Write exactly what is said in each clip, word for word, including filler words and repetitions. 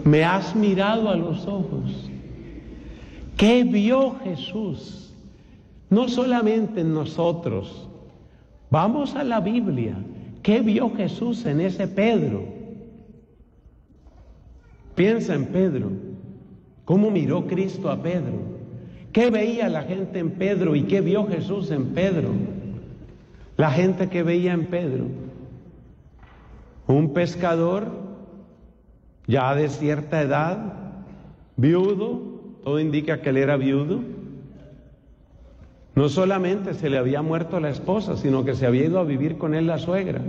me has mirado a los ojos. ¿Qué vio Jesús? No solamente en nosotros. Vamos a la Biblia. ¿Qué vio Jesús en ese Pedro? Piensa en Pedro. ¿Cómo miró Cristo a Pedro? ¿Qué veía la gente en Pedro y qué vio Jesús en Pedro? La gente que veía en Pedro, un pescador ya de cierta edad, viudo, todo indica que él era viudo. No solamente se le había muerto la esposa, sino que se había ido a vivir con él la suegra.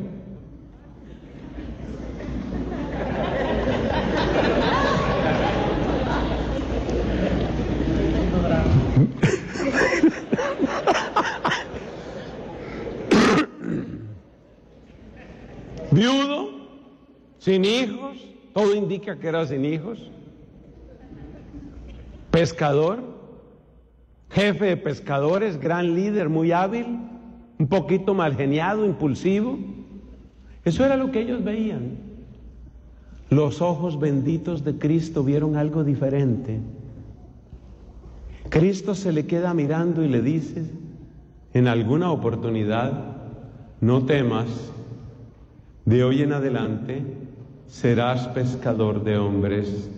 Viudo, sin hijos, todo indica que era sin hijos. Pescador, jefe de pescadores, gran líder, muy hábil, un poquito mal geniado, impulsivo. Eso era lo que ellos veían. Los ojos benditos de Cristo vieron algo diferente. Cristo se le queda mirando y le dice en alguna oportunidad: no temas, de hoy en adelante serás pescador de hombres.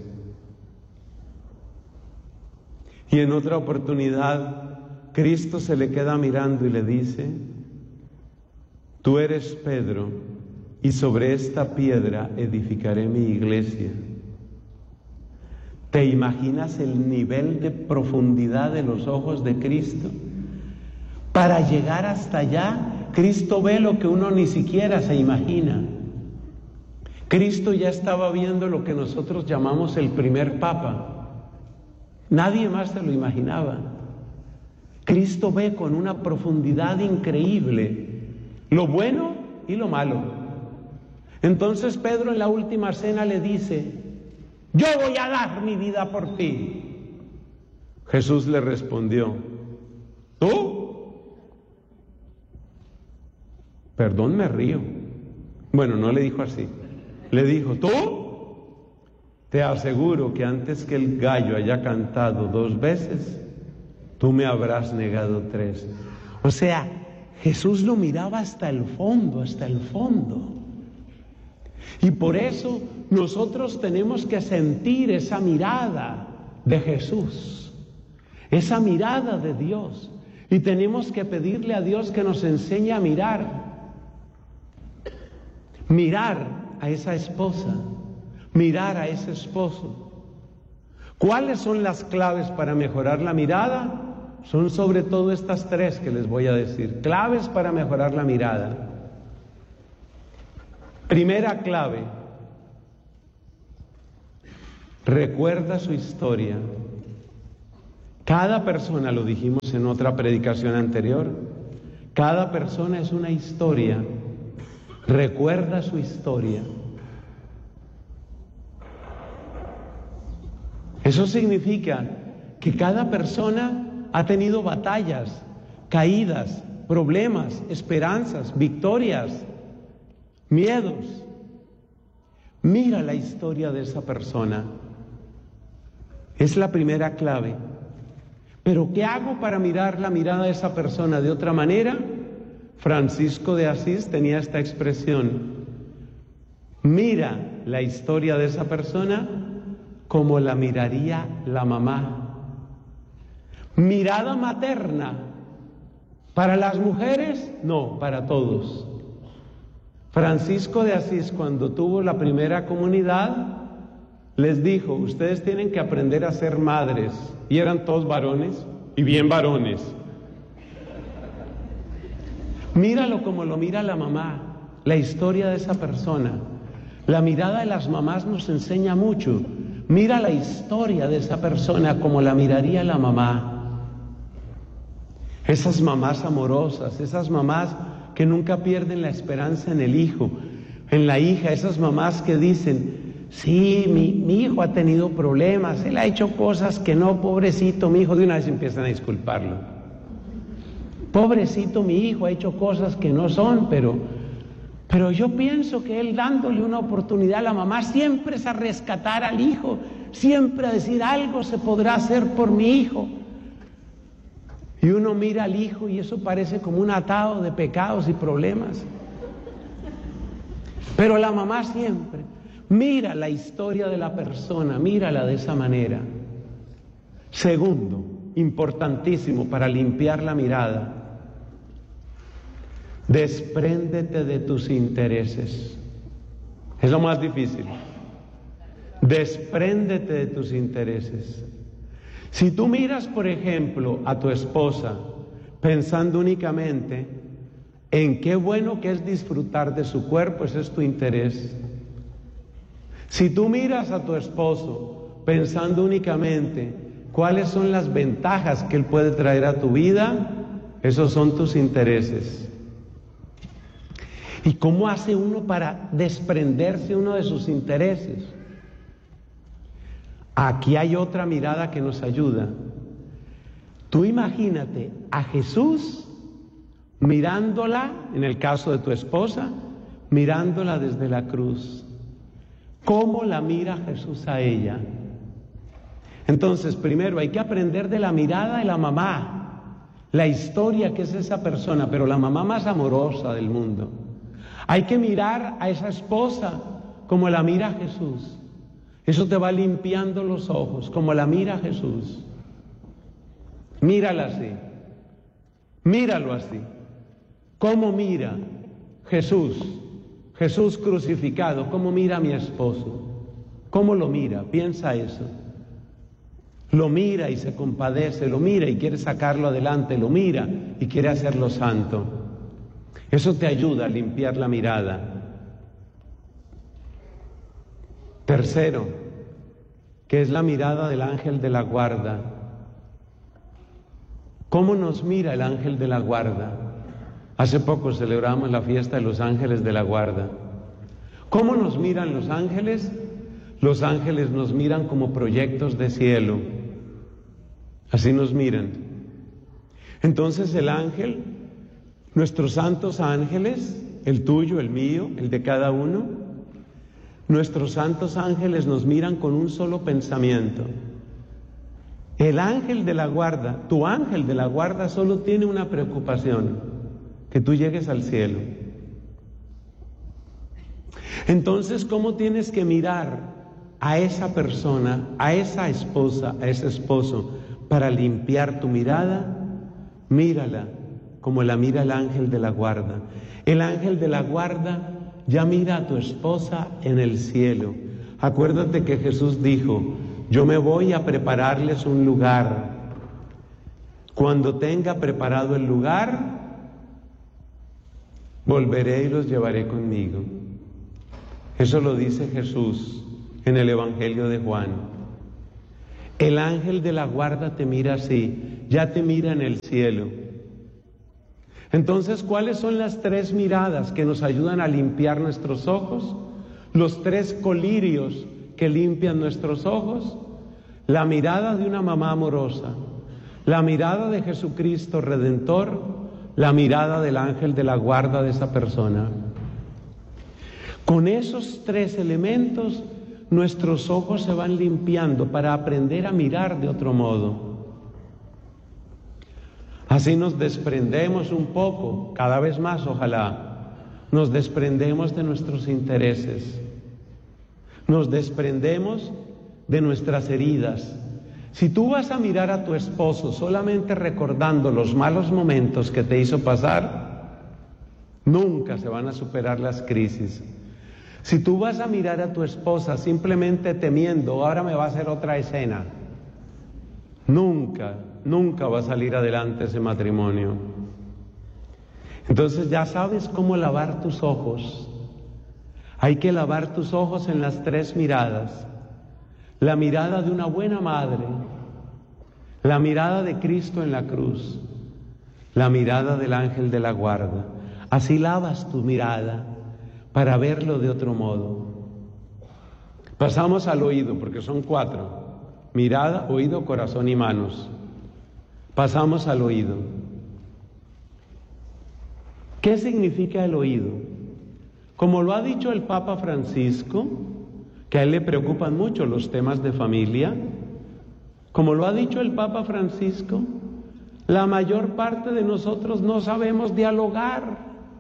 Y en otra oportunidad, Cristo se le queda mirando y le dice: tú eres Pedro, y sobre esta piedra edificaré mi iglesia. ¿Te imaginas el nivel de profundidad de los ojos de Cristo? Para llegar hasta allá, Cristo ve lo que uno ni siquiera se imagina. Cristo ya estaba viendo lo que nosotros llamamos el primer Papa. Nadie más se lo imaginaba. Cristo ve con una profundidad increíble lo bueno y lo malo. Entonces Pedro en la última cena le dice: yo voy a dar mi vida por ti. Jesús le respondió: ¿tú? Perdón, me río. Bueno, no le dijo así. Le dijo: ¿tú? Te aseguro que antes que el gallo haya cantado dos veces, tú me habrás negado tres. O sea, Jesús lo miraba hasta el fondo, hasta el fondo. Y por eso nosotros tenemos que sentir esa mirada de Jesús, esa mirada de Dios. Y tenemos que pedirle a Dios que nos enseñe a mirar. Mirar a esa esposa, mirar a ese esposo. ¿Cuáles son las claves para mejorar la mirada? Son sobre todo estas tres que les voy a decir. Claves para mejorar la mirada. Primera clave: recuerda su historia. Cada persona, lo dijimos en otra predicación anterior, cada persona es una historia. Recuerda su historia. Eso significa que cada persona ha tenido batallas, caídas, problemas, esperanzas, victorias, miedos. Mira la historia de esa persona. Es la primera clave. Pero ¿qué hago para mirar la mirada de esa persona de otra manera? Francisco de Asís tenía esta expresión: mira la historia de esa persona como la miraría la mamá. Mirada materna. ¿Para las mujeres? No, para todos. Francisco de Asís, cuando tuvo la primera comunidad, les dijo: ustedes tienen que aprender a ser madres. Y eran todos varones, y bien varones. Míralo como lo mira la mamá, la historia de esa persona. La mirada de las mamás nos enseña mucho. Mira la historia de esa persona como la miraría la mamá. Esas mamás amorosas, esas mamás que nunca pierden la esperanza en el hijo, en la hija, esas mamás que dicen: sí, mi, mi hijo ha tenido problemas, él ha hecho cosas que no, pobrecito mi hijo, de una vez empiezan a disculparlo. Pobrecito mi hijo ha hecho cosas que no son, pero Pero yo pienso que él, dándole una oportunidad a la mamá, siempre es a rescatar al hijo, siempre a decir algo se podrá hacer por mi hijo. Y uno mira al hijo y eso parece como un atado de pecados y problemas. Pero la mamá siempre mira la historia de la persona, mírala de esa manera. Segundo, importantísimo para limpiar la mirada, despréndete de tus intereses. Es lo más difícil. Despréndete de tus intereses. Si tú miras, por ejemplo, a tu esposa pensando únicamente en qué bueno que es disfrutar de su cuerpo, ese es tu interés. Si tú miras a tu esposo pensando únicamente cuáles son las ventajas que él puede traer a tu vida, esos son tus intereses. ¿Y cómo hace uno para desprenderse uno de sus intereses? Aquí hay otra mirada que nos ayuda. Tú imagínate a Jesús mirándola, en el caso de tu esposa, mirándola desde la cruz. ¿Cómo la mira Jesús a ella? Entonces, primero hay que aprender de la mirada de la mamá, la historia que es esa persona, pero la mamá más amorosa del mundo. Hay que mirar a esa esposa como la mira Jesús. Eso te va limpiando los ojos, como la mira Jesús. Mírala así. Míralo así. ¿Cómo mira Jesús? Jesús crucificado. ¿Cómo mira a mi esposo? ¿Cómo lo mira? Piensa eso. Lo mira y se compadece, lo mira y quiere sacarlo adelante, lo mira y quiere hacerlo santo. Eso te ayuda a limpiar la mirada. Tercero, que es la mirada del ángel de la guarda. ¿Cómo nos mira el ángel de la guarda? Hace poco celebramos la fiesta de los ángeles de la guarda. ¿Cómo nos miran los ángeles? Los ángeles nos miran como proyectos de cielo. Así nos miran. Entonces el ángel, nuestros santos ángeles, el tuyo, el mío, el de cada uno, nuestros santos ángeles nos miran con un solo pensamiento. El ángel de la guarda, tu ángel de la guarda solo tiene una preocupación, que tú llegues al cielo. Entonces, ¿cómo tienes que mirar a esa persona, a esa esposa, a ese esposo, para limpiar tu mirada? Mírala como la mira el ángel de la guarda. El ángel de la guarda ya mira a tu esposa en el cielo. Acuérdate que Jesús dijo: yo me voy a prepararles un lugar. Cuando tenga preparado el lugar, volveré y los llevaré conmigo. Eso lo dice Jesús en el Evangelio de Juan. El ángel de la guarda te mira así, ya te mira en el cielo. Entonces, ¿cuáles son las tres miradas que nos ayudan a limpiar nuestros ojos? Los tres colirios que limpian nuestros ojos. La mirada de una mamá amorosa, la mirada de Jesucristo Redentor, la mirada del ángel de la guarda de esa persona. Con esos tres elementos, nuestros ojos se van limpiando para aprender a mirar de otro modo. Así nos desprendemos un poco, cada vez más ojalá, nos desprendemos de nuestros intereses, nos desprendemos de nuestras heridas. Si tú vas a mirar a tu esposo solamente recordando los malos momentos que te hizo pasar, nunca se van a superar las crisis. Si tú vas a mirar a tu esposa simplemente temiendo, ahora me va a hacer otra escena, nunca, nunca va a salir adelante ese matrimonio. Entonces ya sabes cómo lavar tus ojos. Hay que lavar tus ojos en las tres miradas. La mirada de una buena madre, la mirada de Cristo en la cruz, la mirada del ángel de la guarda. Así lavas tu mirada para verlo de otro modo. Pasamos al oído, porque son cuatro: mirada, oído, corazón y manos. Pasamos al oído. ¿Qué significa el oído? como lo ha dicho el Papa Francisco, que a él le preocupan mucho los temas de familia, como lo ha dicho el Papa Francisco, la mayor parte de nosotros no sabemos dialogar.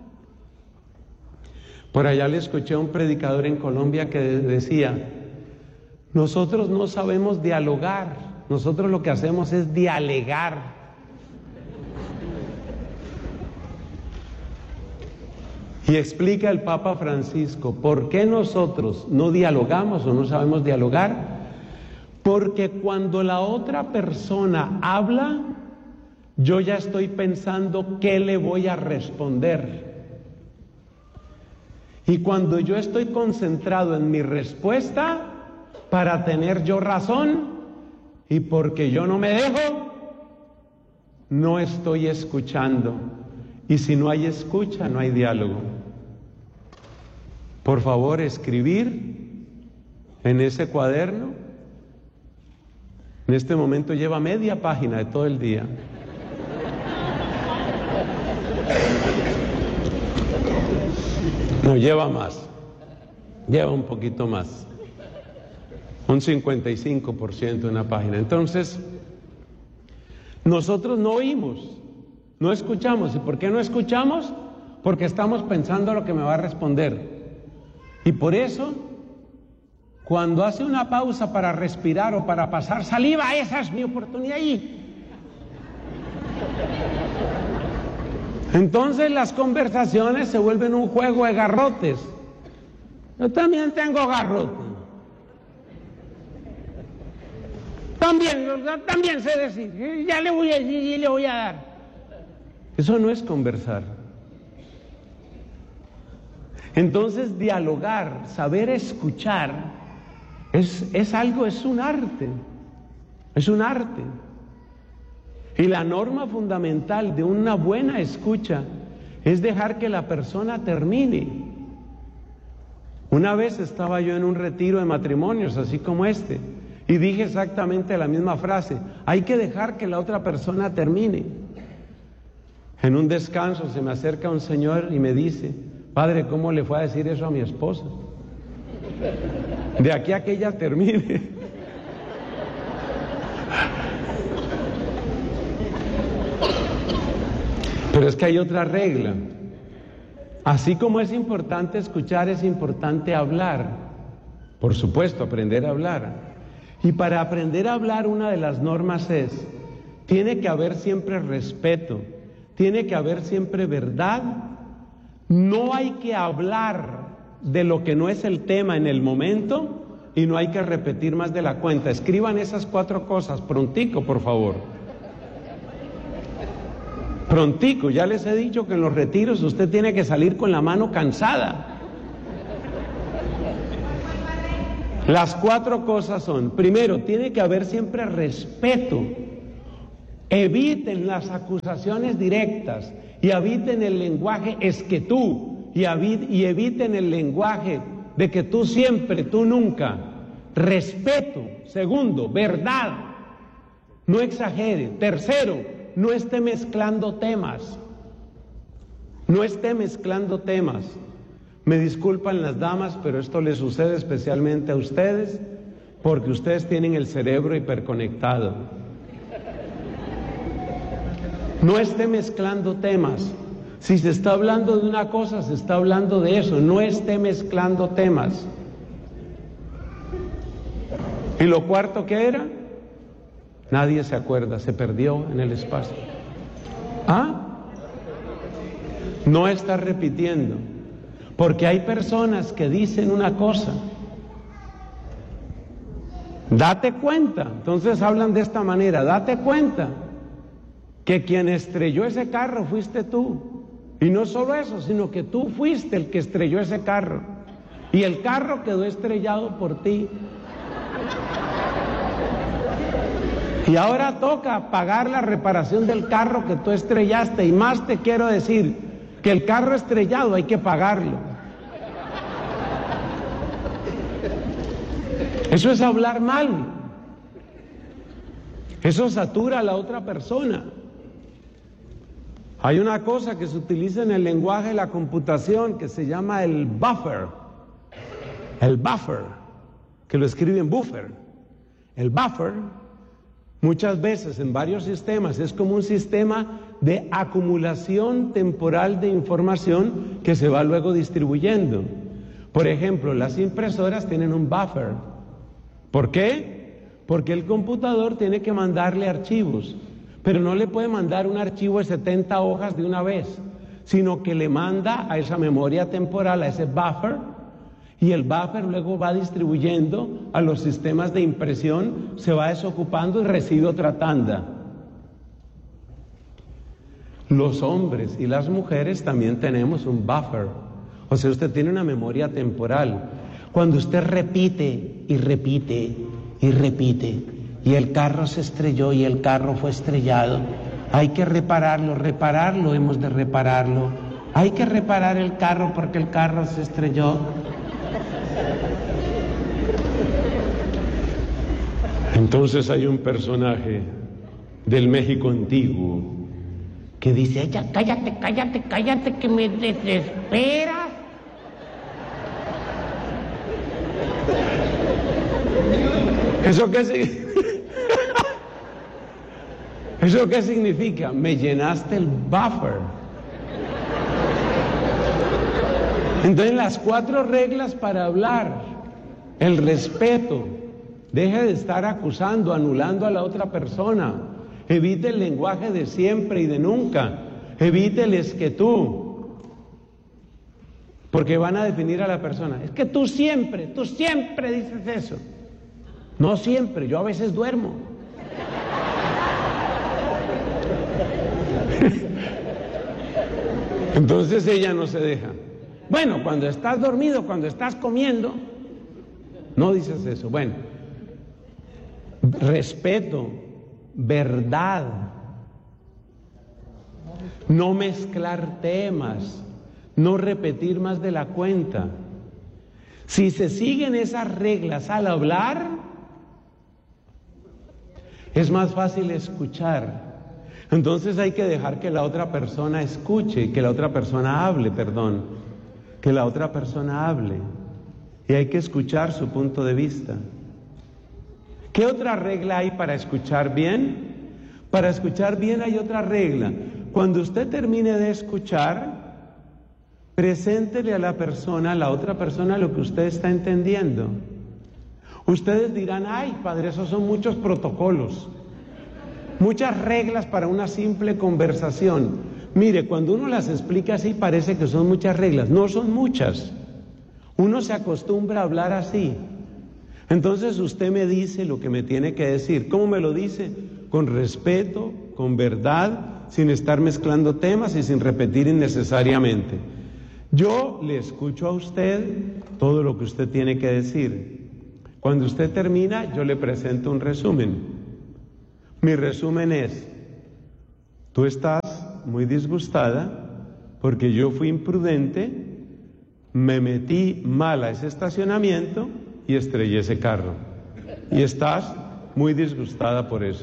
Por allá le escuché a un predicador en Colombia que decía, nosotros no sabemos dialogar, nosotros lo que hacemos es dialegar. Y explica el Papa Francisco, ¿por qué nosotros no dialogamos o no sabemos dialogar? Porque cuando la otra persona habla, yo ya estoy pensando qué le voy a responder. Y cuando yo estoy concentrado en mi respuesta, para tener yo razón, y porque yo no me dejo, no estoy escuchando. Y si no hay escucha, no hay diálogo. Por favor, escribir en ese cuaderno. En este momento lleva media página de todo el día. No, lleva más. Lleva un poquito más. Un cincuenta y cinco por ciento de una página. Entonces, nosotros no oímos. No escuchamos. ¿Y por qué no escuchamos? Porque estamos pensando lo que me va a responder. Y por eso, cuando hace una pausa para respirar o para pasar saliva, esa es mi oportunidad ahí. Entonces las conversaciones se vuelven un juego de garrotes. Yo también tengo garrote. También, también sé decir. Ya le voy a decir y le voy a dar. Eso no es conversar. Entonces, dialogar, saber escuchar, es, es algo, es un arte. Es un arte. Y la norma fundamental de una buena escucha es dejar que la persona termine. Una vez estaba yo en un retiro de matrimonios, así como este, y dije exactamente la misma frase: hay que dejar que la otra persona termine. En un descanso se me acerca un señor y me dice: padre, ¿cómo le fue a decir eso a mi esposa? De aquí a que ella termine. Pero es que hay otra regla. Así como es importante escuchar, es importante hablar. Por supuesto, aprender a hablar. Y para aprender a hablar, una de las normas es: tiene que haber siempre respeto, tiene que haber siempre verdad. No hay que hablar de lo que no es el tema en el momento y no hay que repetir más de la cuenta. Escriban esas cuatro cosas prontico, por favor. Prontico, ya les he dicho que en los retiros usted tiene que salir con la mano cansada. Las cuatro cosas son: primero, tiene que haber siempre respeto. Eviten las acusaciones directas y eviten el lenguaje es que tú, y eviten el lenguaje de que tú siempre, tú nunca. Respeto. Segundo, verdad. No exagere. Tercero, no esté mezclando temas. No esté mezclando temas. Me disculpan las damas, pero esto les sucede especialmente a ustedes, porque ustedes tienen el cerebro hiperconectado. No esté mezclando temas. Si se está hablando de una cosa, se está hablando de eso. No esté mezclando temas. ¿Y lo cuarto qué era? Nadie se acuerda, se perdió en el espacio. ¿Ah? No está repitiendo. Porque hay personas que dicen una cosa. Date cuenta. Entonces hablan de esta manera. Date cuenta que quien estrelló ese carro fuiste tú. Y no solo eso, sino que tú fuiste el que estrelló ese carro. Y el carro quedó estrellado por ti. Y ahora toca pagar la reparación del carro que tú estrellaste. Y más te quiero decir, que el carro estrellado hay que pagarlo. Eso es hablar mal. Eso satura a la otra persona. Hay una cosa que se utiliza en el lenguaje de la computación que se llama el buffer. El buffer, que lo escriben buffer. El buffer, muchas veces en varios sistemas, es como un sistema de acumulación temporal de información que se va luego distribuyendo. Por ejemplo, las impresoras tienen un buffer. ¿Por qué? Porque el computador tiene que mandarle archivos, pero no le puede mandar un archivo de setenta hojas de una vez, sino que le manda a esa memoria temporal, a ese buffer, y el buffer luego va distribuyendo a los sistemas de impresión, se va desocupando y recibe otra tanda. Los hombres y las mujeres también tenemos un buffer, o sea, usted tiene una memoria temporal. Cuando usted repite y repite y repite, y el carro se estrelló y el carro fue estrellado, hay que repararlo, repararlo, hemos de repararlo, hay que reparar el carro porque el carro se estrelló. Entonces hay un personaje del México antiguo que dice: "Ya, cállate, cállate, cállate, que me desesperas". ¿Eso qué significa? ¿Eso qué significa? Me llenaste el buffer. Entonces, las cuatro reglas para hablar: el respeto, deje de estar acusando, anulando a la otra persona, evite el lenguaje de siempre y de nunca, evite el es que tú, porque van a definir a la persona. Es que tú siempre, tú siempre dices eso. No siempre, yo a veces duermo. Entonces ella no se deja. Bueno, cuando estás dormido, cuando estás comiendo, no dices eso. Bueno, respeto, verdad, no mezclar temas, no repetir más de la cuenta. Si se siguen esas reglas al hablar, es más fácil escuchar. Entonces hay que dejar que la otra persona escuche, que la otra persona hable, perdón, que la otra persona hable. Y hay que escuchar su punto de vista. ¿Qué otra regla hay para escuchar bien? Para escuchar bien hay otra regla. Cuando usted termine de escuchar, preséntele a la persona, a la otra persona, lo que usted está entendiendo. Ustedes dirán: ay, padre, esos son muchos protocolos, muchas reglas para una simple conversación. Mire, cuando uno las explica así parece que son muchas reglas. No son muchas. Uno se acostumbra a hablar así. Entonces usted me dice lo que me tiene que decir. ¿Cómo me lo dice? Con respeto, con verdad, sin estar mezclando temas y sin repetir innecesariamente. Yo le escucho a usted todo lo que usted tiene que decir. Cuando usted termina, yo le presento un resumen. Mi resumen es: tú estás muy disgustada porque yo fui imprudente, me metí mal a ese estacionamiento y estrellé ese carro. Y estás muy disgustada por eso.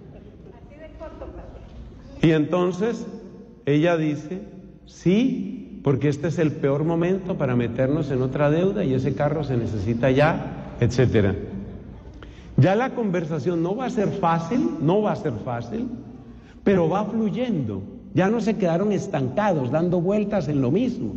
Y entonces ella dice: sí, porque este es el peor momento para meternos en otra deuda y ese carro se necesita ya, etcétera. Ya la conversación no va a ser fácil, no va a ser fácil, pero va fluyendo. Ya no se quedaron estancados, dando vueltas en lo mismo.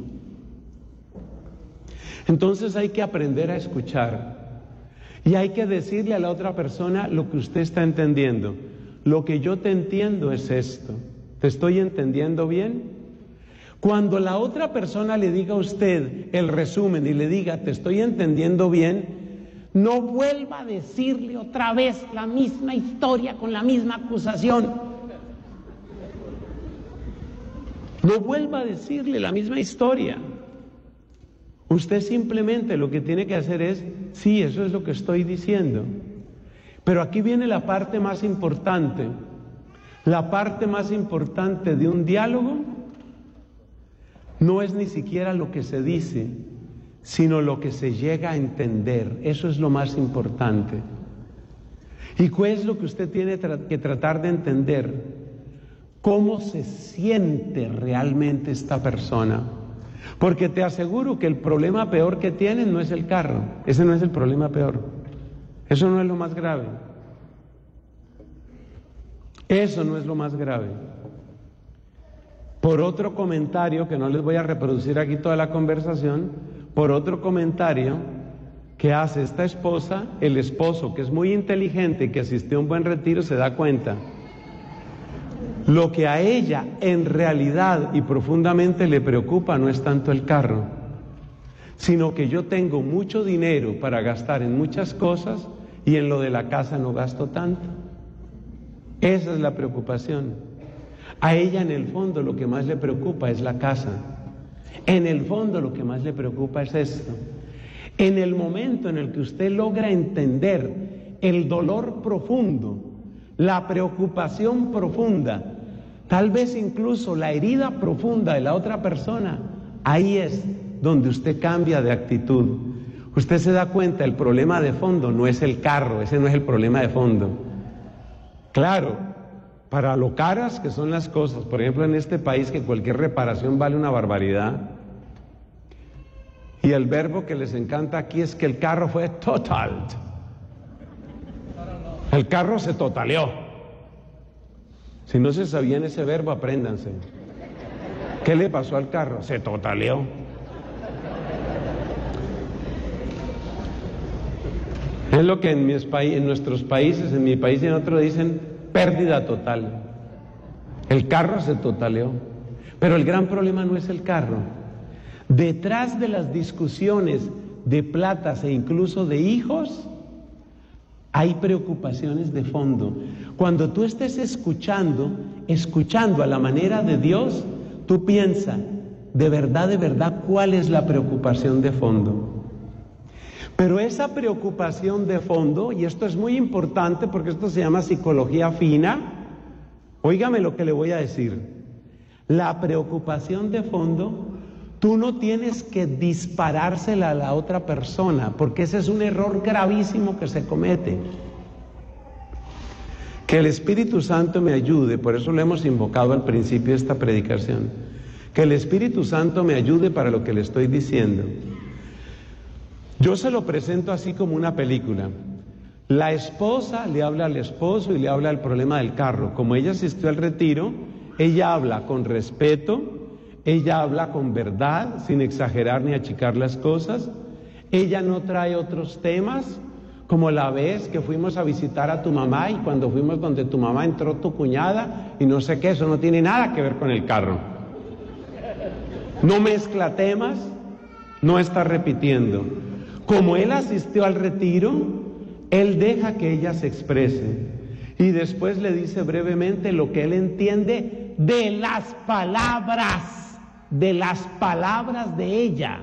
Entonces hay que aprender a escuchar y hay que decirle a la otra persona lo que usted está entendiendo. Lo que yo te entiendo es esto. ¿Te estoy entendiendo bien? Cuando la otra persona le diga a usted el resumen y le diga: te estoy entendiendo bien, no vuelva a decirle otra vez la misma historia con la misma acusación. No vuelva a decirle la misma historia. Usted simplemente lo que tiene que hacer es: sí, eso es lo que estoy diciendo. Pero aquí viene la parte más importante. La parte más importante de un diálogo no es ni siquiera lo que se dice, sino lo que se llega a entender. Eso es lo más importante. ¿Y cuál es lo que usted tiene que tratar de entender? cómo se siente realmente esta persona. Porque te aseguro que el problema peor que tienen no es el carro, ese no es el problema peor, eso no es lo más grave, eso no es lo más grave. Por otro comentario, que no les voy a reproducir aquí toda la conversación, por otro comentario que hace esta esposa, el esposo, que es muy inteligente y que asistió a un buen retiro, se da cuenta. Lo que a ella en realidad y profundamente le preocupa no es tanto el carro, sino que yo tengo mucho dinero para gastar en muchas cosas y en lo de la casa no gasto tanto. Esa es la preocupación. A ella en el fondo lo que más le preocupa es la casa. En el fondo lo que más le preocupa es esto. En el momento en el que usted logra entender el dolor profundo, la preocupación profunda, tal vez incluso la herida profunda de la otra persona, ahí es donde usted cambia de actitud. Usted se da cuenta, el problema de fondo no es el carro, ese no es el problema de fondo. Claro, para lo caras que son las cosas, por ejemplo en este país que cualquier reparación vale una barbaridad, y el verbo que les encanta aquí es que el carro fue totaled. El carro se totaleó. Si no se sabían ese verbo, apréndanse. ¿Qué le pasó al carro? Se totaleó. Es lo que en, mis pa- en nuestros países, en mi país y en otros dicen pérdida total. El carro se totaleó. Pero el gran problema no es el carro. Detrás de las discusiones de platas e incluso de hijos, hay preocupaciones de fondo. Cuando tú estés escuchando, escuchando a la manera de Dios, tú piensa, de verdad, de verdad, ¿cuál es la preocupación de fondo? Pero esa preocupación de fondo, y esto es muy importante porque esto se llama psicología fina, óigame lo que le voy a decir. La preocupación de fondo, tú no tienes que disparársela a la otra persona, porque ese es un error gravísimo que se comete. Que el Espíritu Santo me ayude, por eso lo hemos invocado al principio de esta predicación, que el Espíritu Santo me ayude para lo que le estoy diciendo. Yo se lo presento así como una película. La esposa le habla al esposo y le habla del problema del carro. Como ella asistió al retiro, ella habla con respeto, ella habla con verdad, sin exagerar ni achicar las cosas. Ella no trae otros temas, como la vez que fuimos a visitar a tu mamá y cuando fuimos donde tu mamá entró tu cuñada y no sé qué, eso no tiene nada que ver con el carro. No mezcla temas, no está repitiendo. Como él asistió al retiro, él deja que ella se exprese y después le dice brevemente lo que él entiende de las palabras. de las palabras de ella,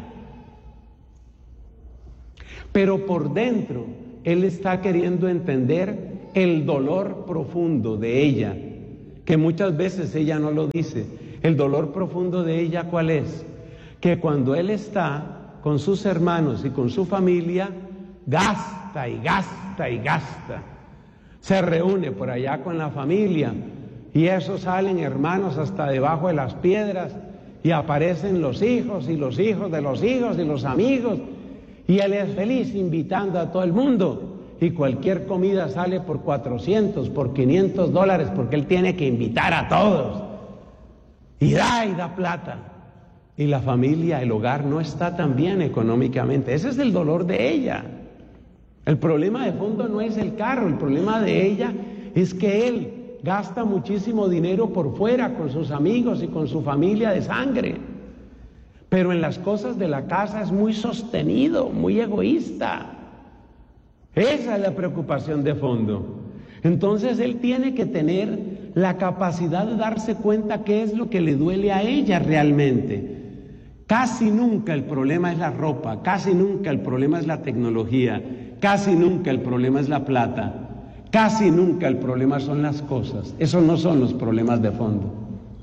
pero por dentro él está queriendo entender el dolor profundo de ella, que muchas veces ella no lo dice. El dolor profundo de ella, ¿cuál es? Que cuando él está con sus hermanos y con su familia, gasta y gasta y gasta, se reúne por allá con la familia y esos salen hermanos hasta debajo de las piedras. Y aparecen los hijos y los hijos de los hijos y los amigos. Y él es feliz invitando a todo el mundo. Y cualquier comida sale por cuatrocientos, por quinientos dólares, porque él tiene que invitar a todos. Y da y da plata. Y la familia, el hogar no está tan bien económicamente. Ese es el dolor de ella. El problema de fondo no es el carro, el problema de ella es que él gasta muchísimo dinero por fuera con sus amigos y con su familia de sangre, pero en las cosas de la casa es muy sostenido, muy egoísta. Esa es la preocupación de fondo. Entonces él tiene que tener la capacidad de darse cuenta qué es lo que le duele a ella realmente. Casi nunca el problema es la ropa, casi nunca el problema es la tecnología, casi nunca el problema es la plata. Casi nunca el problema son las cosas. Esos no son los problemas de fondo.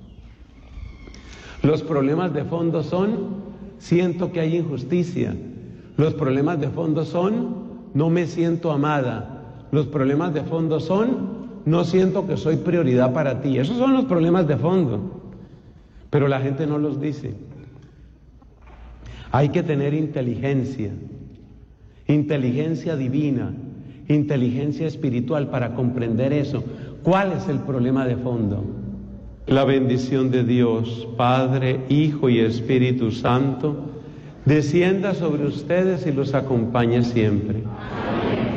Los problemas de fondo son, siento que hay injusticia. Los problemas de fondo son, no me siento amada. Los problemas de fondo son, no siento que soy prioridad para ti. Esos son los problemas de fondo, pero la gente no los dice. Hay que tener inteligencia, inteligencia divina, inteligencia espiritual para comprender eso. ¿Cuál es el problema de fondo? La bendición de Dios, Padre, Hijo y Espíritu Santo, descienda sobre ustedes y los acompañe siempre.